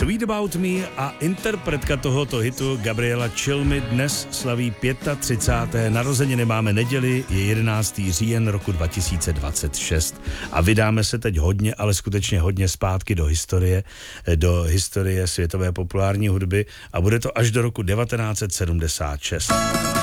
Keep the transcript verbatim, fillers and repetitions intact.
Sweet About Me a interpretka tohoto hitu Gabriela Cilmi dnes slaví třicáté páté narozeniny. Máme neděli, je jedenáctého října roku dva tisíce dvacet šest a vydáme se teď hodně, ale skutečně hodně zpátky do historie, do historie světové populární hudby a bude to až do roku devatenáct set sedmdesát šest.